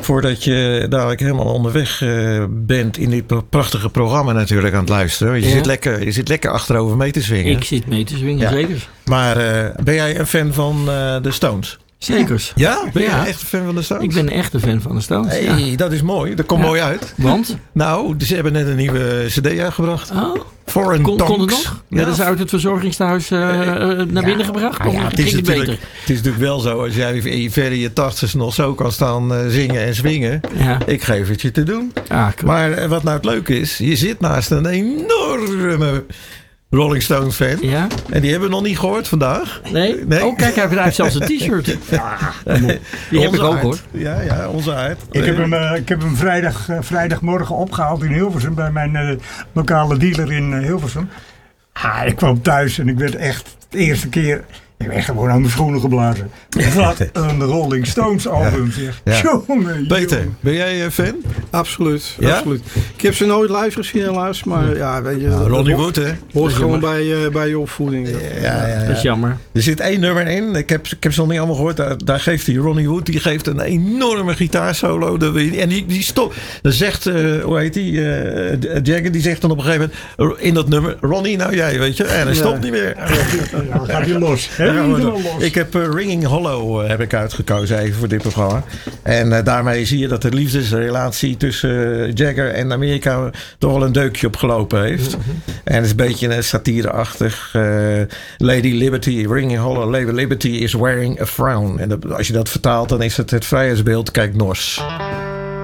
voordat je dadelijk helemaal onderweg bent in dit prachtige programma natuurlijk aan het luisteren. Je zit lekker achterover mee te swingen. Ik zit mee te swingen, zeker. Maar ben jij een fan van de Stones? Zeker. Ja? Ben jij echt een fan van de Stones? Ik ben een echte fan van de Stones. Hey, dat is mooi. Dat komt mooi uit. Want? Nou, ze hebben net een nieuwe cd uitgebracht. Oh. Foreign Tongues. Kon het nog? Ja, dat is uit het verzorgingstehuis naar binnen gebracht? Het is natuurlijk wel zo. Als jij verder je 80's nog zo kan staan zingen en swingen. Ja. Ik geef het je te doen. Cool. Maar wat nou het leuke is. Je zit naast een enorme Rolling Stones fan. Ja. En die hebben we nog niet gehoord vandaag. Nee? Oh, kijk, hij heeft zelfs een t-shirt. Ja, die heb ik ook, hoor. Ja, onze Aard. Ik heb hem vrijdagmorgen opgehaald in Hilversum. Bij mijn lokale dealer in Hilversum. Ik kwam thuis en ik werd echt de eerste keer... Ik ben gewoon aan mijn schoenen geblazen. Wat een Rolling Stones album, zeg. Ja. Jongen. Peter, ben jij fan? Absoluut, absoluut. Ik heb ze nooit live gezien helaas, maar weet je... Ronnie Wood, hè? Hoort gewoon bij je opvoeding. Ja. Dat is jammer. Er zit één nummer in, ik heb ze nog niet allemaal gehoord. Daar geeft hij, Ronnie Wood, die geeft een enorme gitaarsolo. En die stopt. Dan zegt, hoe heet die? Jagger, die zegt dan op een gegeven moment in dat nummer, Ronnie, nou jij, weet je. En hij stopt niet meer. Dan gaat hij los. Ik heb Ringing Hollow heb ik uitgekozen even voor dit programma. En daarmee zie je dat de liefdesrelatie tussen Jagger en Amerika toch wel een deukje opgelopen heeft. En het is een beetje satireachtig. Lady Liberty, Ringing Hollow, Lady Liberty is wearing a frown. En als je dat vertaalt, dan is het vrijheidsbeeld. Kijk, Nors.